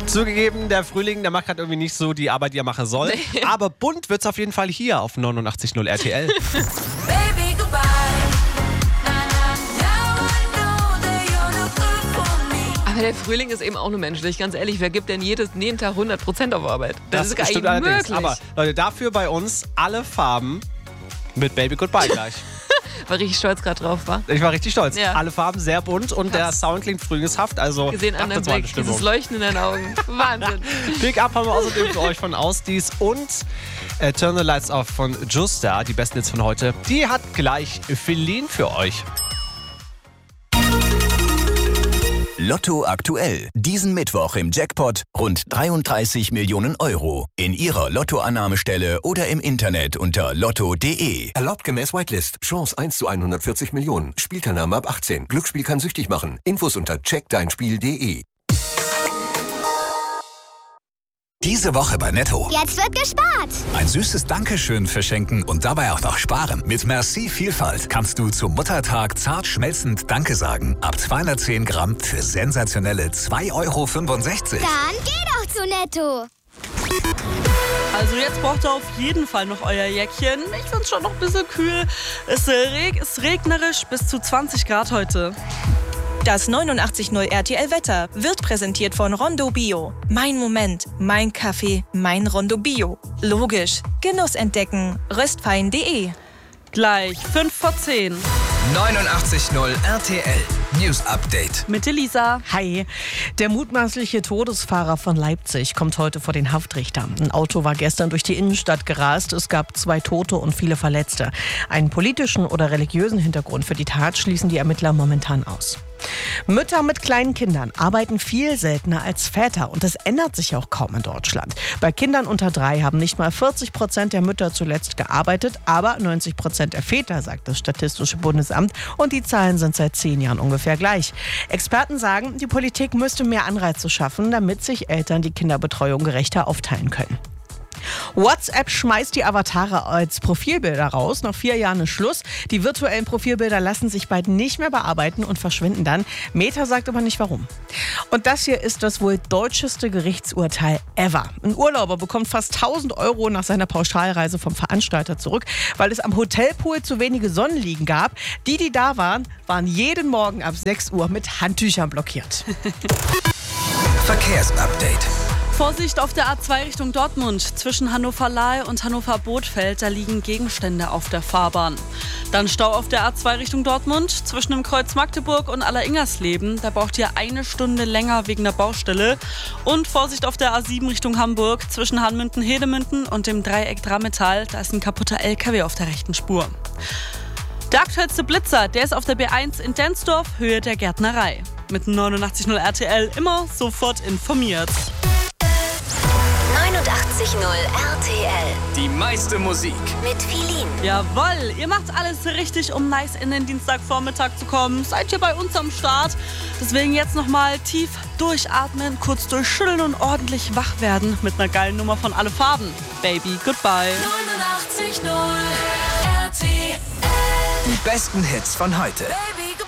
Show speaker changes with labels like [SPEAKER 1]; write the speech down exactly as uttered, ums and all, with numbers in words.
[SPEAKER 1] Zugegeben, der Frühling, der macht gerade irgendwie nicht so die Arbeit, die er machen soll.
[SPEAKER 2] Nee.
[SPEAKER 1] Aber bunt wird's auf jeden Fall hier auf neunundachtzig Komma null R T L.
[SPEAKER 3] Baby, goodbye.
[SPEAKER 2] Aber der Frühling ist eben auch nur menschlich, ganz ehrlich. Wer gibt denn jedes, jeden Tag hundert Prozent auf Arbeit? Das, das ist gar nicht möglich.
[SPEAKER 1] Aber Leute, dafür bei uns alle Farben mit Baby Goodbye gleich.
[SPEAKER 2] War richtig stolz gerade drauf, war?
[SPEAKER 1] Ich war richtig stolz.
[SPEAKER 2] Ja.
[SPEAKER 1] Alle Farben sehr bunt und der Sound klingt frühlingshaft. Also
[SPEAKER 2] Gesehen an deinem Blick, dieses Leuchten in deinen Augen. Wahnsinn.
[SPEAKER 1] Pick Up haben wir außerdem für euch von Ausdies und äh, Turn the Lights Off von Justa, die besten Hits von heute. Die hat gleich Feline für euch.
[SPEAKER 4] Lotto aktuell. Diesen Mittwoch im Jackpot rund dreiunddreißig Millionen Euro. In Ihrer Lottoannahmestelle oder im Internet unter lotto punkt de.
[SPEAKER 5] Erlaubt gemäß Whitelist. Chance eins zu hundertvierzig Millionen. Spielteilnahme ab achtzehn. Glücksspiel kann süchtig machen. Infos unter check dein spiel punkt de.
[SPEAKER 6] Diese Woche bei Netto.
[SPEAKER 7] Jetzt wird gespart.
[SPEAKER 6] Ein süßes Dankeschön verschenken und dabei auch noch sparen. Mit Merci Vielfalt kannst du zum Muttertag zart schmelzend Danke sagen. Ab zweihundertzehn Gramm für sensationelle zwei Euro fünfundsechzig.
[SPEAKER 7] Dann geh doch zu Netto.
[SPEAKER 8] Also jetzt braucht ihr auf jeden Fall noch euer Jäckchen. Ich find's schon noch ein bisschen kühl. Es ist regnerisch, bis zu zwanzig Grad heute.
[SPEAKER 9] Das neunundachtzig Komma null R T L-Wetter wird präsentiert von Rondo Bio. Mein Moment, mein Kaffee, mein Rondo Bio. Logisch. Genuss entdecken. röstfein punkt de.
[SPEAKER 8] Gleich fünf vor zehn.
[SPEAKER 6] neunundachtzig Komma null R T L News Update.
[SPEAKER 8] Mit Elisa.
[SPEAKER 10] Hi. Der mutmaßliche Todesfahrer von Leipzig kommt heute vor den Haftrichter. Ein Auto war gestern durch die Innenstadt gerast. Es gab zwei Tote und viele Verletzte. Einen politischen oder religiösen Hintergrund für die Tat schließen die Ermittler momentan aus. Mütter mit kleinen Kindern arbeiten viel seltener als Väter und das ändert sich auch kaum in Deutschland. Bei Kindern unter drei haben nicht mal vierzig Prozent der Mütter zuletzt gearbeitet, aber neunzig Prozent der Väter, sagt das Statistische Bundesamt, und die Zahlen sind seit zehn Jahren ungefähr gleich. Experten sagen, die Politik müsste mehr Anreize schaffen, damit sich Eltern die Kinderbetreuung gerechter aufteilen können. WhatsApp schmeißt die Avatare als Profilbilder raus. Nach vier Jahren ist Schluss. Die virtuellen Profilbilder lassen sich bald nicht mehr bearbeiten und verschwinden dann. Meta sagt aber nicht warum. Und das hier ist das wohl deutscheste Gerichtsurteil ever. Ein Urlauber bekommt fast tausend Euro nach seiner Pauschalreise vom Veranstalter zurück, weil es am Hotelpool zu wenige Sonnenliegen gab. Die, die da waren, waren jeden Morgen ab sechs Uhr mit Handtüchern blockiert.
[SPEAKER 6] Verkehrsupdate.
[SPEAKER 8] Vorsicht auf der A zwei Richtung Dortmund. Zwischen Hannover-Lahe und Hannover-Bothfeld, da liegen Gegenstände auf der Fahrbahn. Dann Stau auf der A zwei Richtung Dortmund. Zwischen dem Kreuz Magdeburg und Alleringers-Leben. Da braucht ihr eine Stunde länger wegen der Baustelle. Und Vorsicht auf der A sieben Richtung Hamburg. Zwischen Hanmünden-Hedemünden und dem Dreieck Drammetal. Da ist ein kaputter L K W auf der rechten Spur. Der aktuellste Blitzer, der ist auf der B eins in Densdorf, Höhe der Gärtnerei. Mit neunundachtzig Komma null R T L immer sofort informiert.
[SPEAKER 7] neunundachtzig Komma null R T L.
[SPEAKER 6] Die meiste Musik.
[SPEAKER 7] Mit Feline.
[SPEAKER 8] Jawohl, ihr macht alles richtig, um nice in den Dienstagvormittag zu kommen. Seid ihr bei uns am Start? Deswegen jetzt nochmal tief durchatmen, kurz durchschütteln und ordentlich wach werden mit einer geilen Nummer von Alle Farben. Baby, goodbye.
[SPEAKER 3] neunundachtzig Komma null R T L.
[SPEAKER 6] Die besten Hits von heute.
[SPEAKER 3] Baby.